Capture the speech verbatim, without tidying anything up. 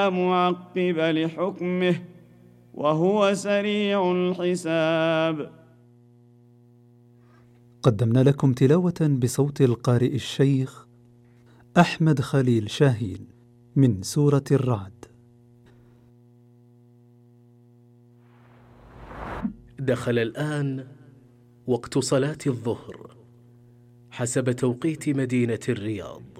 معقب لحكمه وهو سريع الحساب. قدمنا لكم تلاوة بصوت القارئ الشيخ أحمد خليل شاهين من سورة الرعد. دخل الآن وقت صلاة الظهر حسب توقيت مدينة الرياض.